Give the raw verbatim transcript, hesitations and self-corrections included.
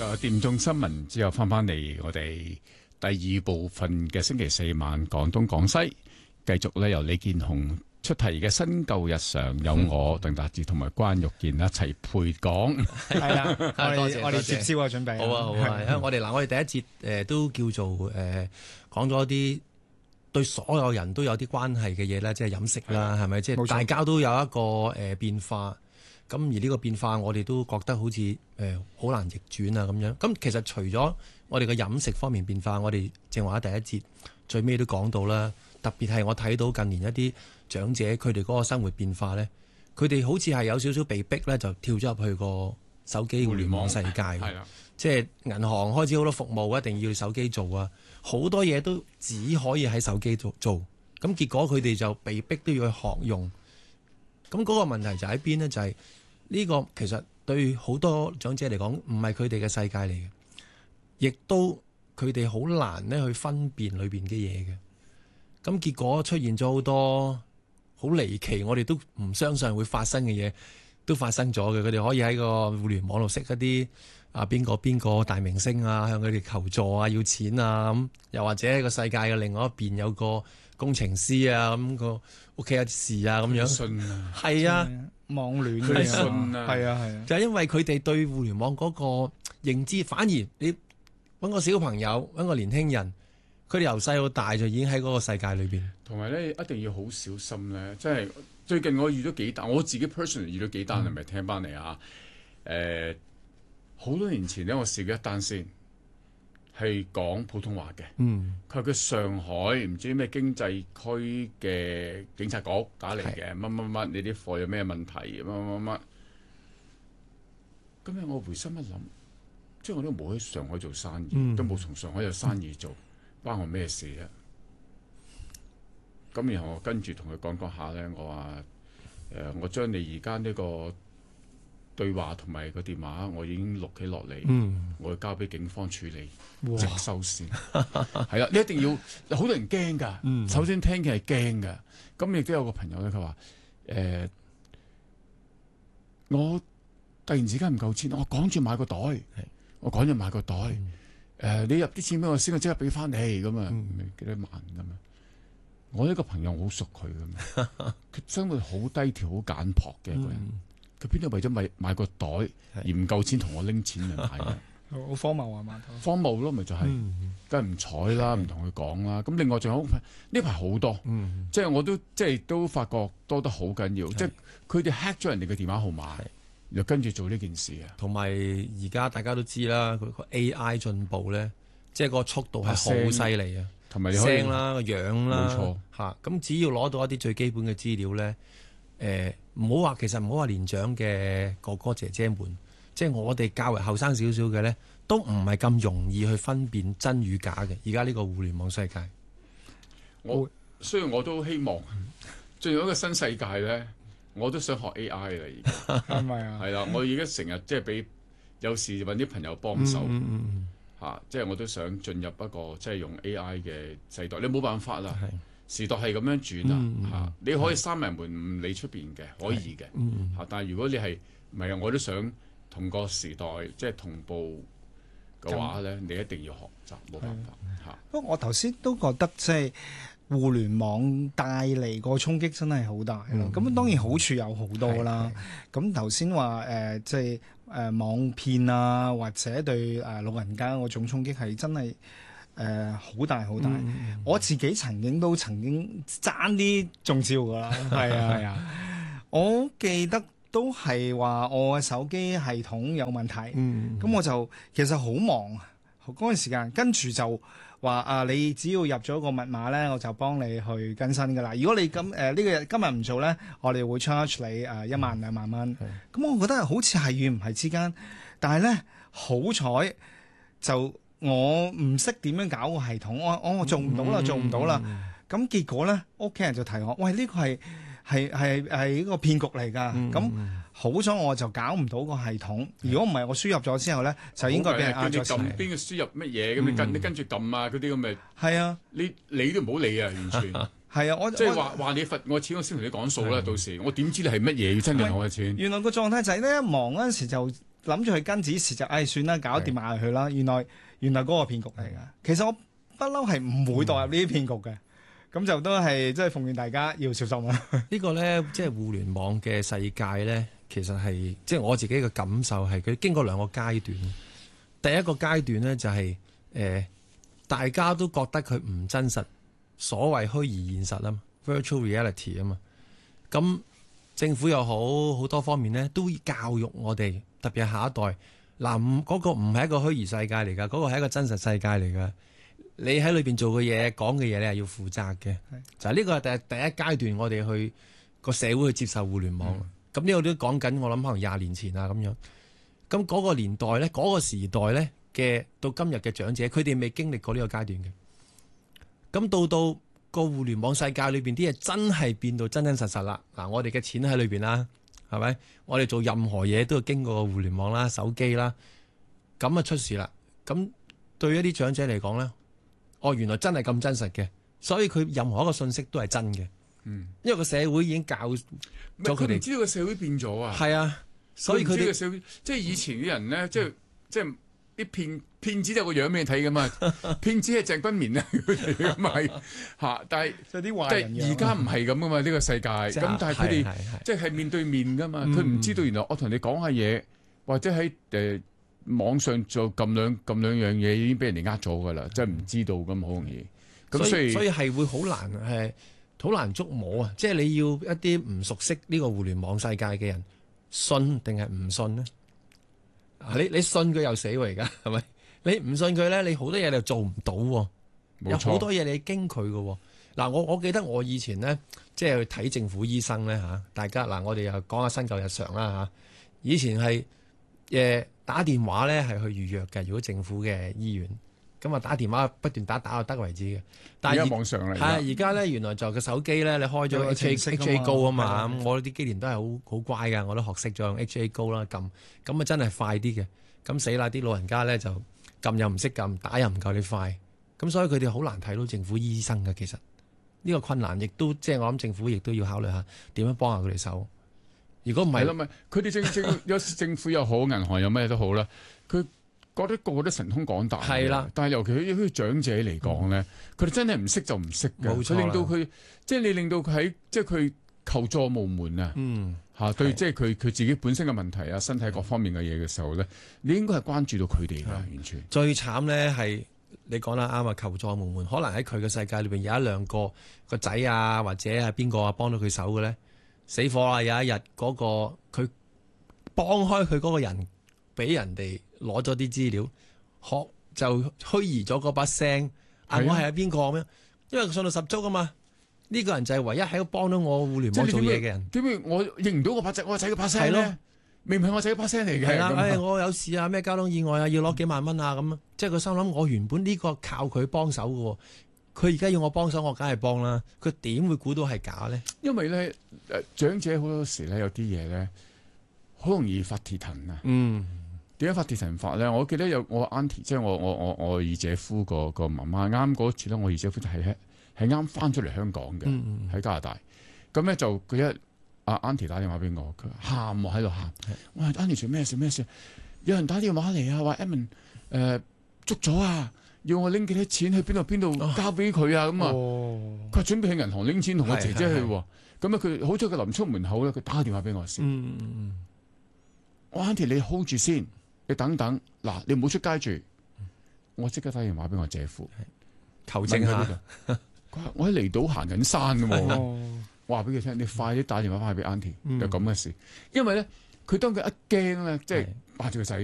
十一點鐘新聞之後翻返嚟，我哋第二部分嘅星期四晚廣東廣西，繼續咧由李健雄出題嘅新舊日常，有我鄧達智同埋關玉健一齊陪講。 係啦，我多謝哋我哋接招啊，準備。 好啊好啊，因為我哋嗱，我哋第一節誒、呃、都叫做誒講咗啲對所有人都有啲關係嘅嘢啦，即係飲食啦，係咪？即係大家都有一個誒、呃、變化。咁而呢個變化，我哋都覺得好似誒好難逆轉啊咁樣。咁其實除咗我哋嘅飲食方面變化，我哋正話喺第一節最尾都講到啦。特別係我睇到近年一啲長者佢哋嗰個生活變化咧，佢哋好似係有少少被逼咧，就跳咗入去個手機互聯網世界。係啦，即係銀行開始好多服務一定要手機做啊，好多嘢都只可以喺手機做做。咁結果佢哋就被逼都要去學用。咁嗰個問題就喺邊呢？就係、是。呢個其實對好多長者嚟講，唔係佢哋嘅世界嚟嘅，亦都佢哋好難咧去分辨裏邊嘅嘢嘅。咁結果出現咗好多好離奇，我哋都唔相信會發生嘅嘢，都發生咗嘅。佢哋可以喺個互聯網度識一啲啊邊個邊個大明星啊，向佢哋求助啊，要錢啊咁。又或者喺個世界嘅另外一邊有個工程師啊，咁個屋企有事啊咁樣。 信啊， 係啊。 網戀佢哋信啊， 係啊係啊， 就係因為佢哋對互聯網嗰個認知，反而你揾個小朋友，揾個年輕人，佢哋由細到大就已經喺嗰個世界裏邊。 同埋咧，一定要好小心咧。即係最近我遇到幾單，我自己 personally 遇到幾單，係咪、嗯、聽翻嚟啊？誒、呃，好多年前咧，我試過一單先。係講普通話嘅， 嗯， 佢係佢上海唔知咩經濟區嘅警察局打嚟嘅，乜乜乜，你啲貨有咩問題，乜乜乜。咁樣我回心一諗，即係我都冇喺上海做生意，嗯、都冇從上海有生意做，關我咩事啊？咁然後我跟住同佢講講下咧，我話誒、呃，我將你而家呢個對話同埋個電話，我已經錄起落嚟，嗯、我會交俾警方處理，直收線。係啦，你一定要，好多人驚㗎。嗯、首先聽嘅係驚㗎。咁亦都有個朋友咧，佢話誒，我突然之間唔夠錢，我趕住買個袋，是我趕住買個袋。誒、嗯呃，你入啲錢俾我先，我即刻俾翻你咁啊，幾多萬咁啊？我呢個朋友我好熟佢㗎嘛，佢生活好低調、好簡樸嘅一個人。嗯佢邊度為咗買買個袋而唔夠錢同我拎錢嚟買嘅？ 好荒謬啊嘛！ 荒謬咯，咪就係、是，梗係唔睬啦，唔同佢講啦。咁另外仲有呢排好多，嗯、即係我都即係都發覺多得好緊要。是即係佢哋 hack 咗人哋嘅電話號碼，又跟住做呢件事啊。同埋而家大家都知啦，佢個 A I 進步咧，即係個速度係好犀利啊，同埋聲啦、個樣啦，冇錯嚇。咁只要攞到一啲最基本嘅資料咧。誒唔好話，其實唔好話年長嘅哥哥姐姐們，即係我哋較為後生少少嘅咧，都唔係咁容易去分辨真與假嘅。而家呢個互聯網世界， 我雖然我都希望進入一個新世界咧，我都想學 A I 啦，而家係咪啊？ 係啦，我而家成日即係俾有時揾啲朋友幫手嚇，即係我都想進入一個即係用 A I 嘅世代。你冇辦法啦。時代係咁樣轉啊！嚇、嗯，你可以閂埋門唔理出邊嘅，可以嘅嚇。嗯、但係如果你係唔係啊，我都想同個時代即係同步嘅話咧，嗯、你一定要學習，冇辦法嚇。 不過、嗯、我頭先都覺得即係互聯網帶嚟個衝擊真係好大咯。咁、嗯、當然好處有好多啦。咁頭先話誒，即係誒網騙啊，或者對誒老人家嗰種衝擊係真係。誒好、呃、大好大，嗯、我自己曾經都曾經爭啲中招㗎啦，係啊係啊，我記得都係話我嘅手機系統有問題，咁、嗯、我就其實好忙嗰段時間，跟住就話啊，你只要入咗個密碼咧，我就幫你去更新㗎啦。如果你咁誒呢個日今日唔做咧，我哋會 charge 你誒、呃、一萬兩萬蚊。咁、嗯、我覺得好似係與唔係之間，但係咧好彩就。我唔識點樣搞個系統，我我我做唔到啦，嗯、做唔到啦。咁、嗯、結果咧，屋企人就提我，喂，呢個係係係係一個騙局嚟㗎。咁、嗯、好彩我就搞唔到個系統。如果唔係，我輸入咗之後咧，就應該俾人呃咗錢。 撳邊個輸入乜嘢咁？你跟你跟住撳啊嗰啲咁咪係啊？你你都唔好理啊，完全係啊！我即係話話你罰我錢，我先同你講數啦。到時我點知你係乜嘢要真係我嘅錢？ 原來個狀態就係咧，一忙嗰陣時就。 諗住去跟指示就，唉、哎、算啦，搞掂埋佢啦。原來原來嗰個騙局嚟㗎。其實我不嬲係唔會墮入呢啲騙局嘅。咁、嗯、就都係即係奉勸大家要小心啦。 呢個咧即係互聯網嘅世界咧，其實係即係我自己嘅感受係佢經過兩個階段。第一個階段咧就係、是、誒、呃、大家都覺得佢唔真實，所謂虛擬現實啊嘛 ，virtual reality 啊嘛。咁政府又好好多方面咧，都教育我哋，特別係下一代嗱，唔、嗰個唔係一個虛擬世界嚟㗎，嗰、嗰個係一個真實世界嚟㗎。你喺裏邊做嘅嘢、講嘅嘢，你係要負責嘅。是就係呢個係第第一階段，我哋去個社會去接受互聯網。咁呢個都講緊，我諗可能廿年前啊咁樣。咁嗰個年代咧，嗰、嗰個時代咧嘅到今日嘅長者，佢哋未經歷過呢個階段嘅。咁到到個互聯網世界裏邊啲嘢真係變到真真實實啦。嗱，我哋嘅錢喺裏邊啦，係咪？我哋做任何嘢都要經過互聯網啦、手機啦。咁啊出事啦。咁對一啲長者嚟講咧，哦，原來真係咁真實嘅，所以佢任何一個信息都係真嘅。嗯，因為個社會已經教咗佢哋， 唔知道個社會變咗啊。 係啊，所以佢哋社會即係以前啲人咧，嗯、即係即係啲騙騙子有個樣俾你睇噶嘛。騙子係鄭君綿啊，佢哋咁係嚇，但係有啲壞人樣。 而家唔係咁噶嘛，呢、呢個世界。咁、就是、但係佢哋即係面對面噶嘛，佢唔、嗯、知道原來我同你講下嘢，或者喺誒。呃網上做咁兩咁兩樣嘢已經俾人哋呃咗噶啦，真係唔知道咁好容易。咁所以所以係會好難係好難捉摸啊！即係你要一啲唔熟悉呢個互聯網世界嘅人信定係唔信呢？你你信佢又死喎，而家係咪？你唔信佢咧，你好多嘢你又做唔到喎。有好多嘢你經佢嘅。嗱，我我記得我以前咧，即係去睇政府醫生咧嚇，大家嗱，我哋又講下新舊日常啦嚇。以前係誒。打電話咧係去預約嘅，如果政府嘅醫院咁啊，打電話不斷打打到得為止嘅。但係而家網上嚟， 係而家咧原來就個手機咧，你開咗 H A H A Go 啊嘛，咁我啲機連都係好好乖㗎，我都學識咗用 H A Go 啦，撳咁啊真係快啲嘅。咁死啦，啲老人家咧就撳又唔識撳，打又唔夠你快，咁所以佢哋好難睇到政府醫生嘅。其實呢個困難亦都即係我諗政府亦都要考慮下點樣幫下佢哋手。如果唔係， 咪佢哋正正有政府又好，銀行有咩都好啦。佢覺得個個都神通廣大，係啦。但係尤其對於長者嚟講咧，佢哋、嗯、真係唔識就唔識嘅。冇錯，令到佢即係你令到佢喺即係佢求助無門啊。嗯，嚇、啊、對，即係佢佢自己本身嘅問題啊，身體各方面嘅嘢嘅時候咧，你應該係關注到佢哋㗎，完全。最慘咧係你講得啱啊，求助無門。可能喺佢嘅世界裏邊有一兩個個仔啊，或者係邊個啊幫到佢手嘅咧。死火啦！有一日嗰個佢幫開佢嗰個人，俾人哋攞咗啲資料，學就虛擬咗嗰把聲。啊，我係邊個咁樣？因為佢信到十足噶嘛。呢、這個人就係唯一喺度幫到我互聯網做嘢嘅人。點解我認唔到個把仔？我仔嘅把聲咧，明明係我仔嘅把聲嚟嘅。係啦，唉，我有事啊，咩交通意外啊，要攞幾萬蚊啊咁。即係佢心諗，我原本呢個靠佢幫手嘅。佢而家要我幫手，我梗係幫啦。佢點會估到係假咧？因為咧，誒長者好多時咧有啲嘢咧，好容易發鐵騰啊。嗯，點解發鐵騰法咧？我記得有我 auntie，即係我我我我二姐夫個個媽媽，啱嗰次咧，我二姐夫就係係啱翻出嚟香港嘅，喺、嗯、加拿大。咁咧就佢一阿 auntie 打電話俾我，佢喊喎喺度喊。我話 auntie 做咩事咩事？有人打電話嚟啊，話 Edmond 誒捉咗啊！要我拎幾多錢去邊度邊度交俾佢啊咁啊！佢、哦、準備去銀行拎錢同我姐姐去喎。咁啊，佢好彩佢臨出門口咧，佢打個電話俾我先。嗯嗯、我 auntie 你 hold 住先，你等等嗱，你唔好出街住。嗯、我即刻打電話俾我姐夫，求證下。佢話我喺離島行緊山嘅喎。我話俾佢聽，你快啲打電話翻去俾 auntie，有咁嘅事。因為咧，佢當佢一驚咧，即係霸住個仔。